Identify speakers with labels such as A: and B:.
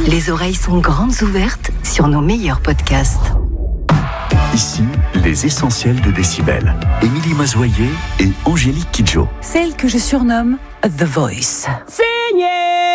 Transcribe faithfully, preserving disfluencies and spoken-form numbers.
A: Les oreilles sont grandes ouvertes sur nos meilleurs podcasts.
B: Ici, les essentiels de Décibel. Émilie Mazoyer et Angélique Kidjo.
C: Celle que je surnomme The Voice.
D: Signé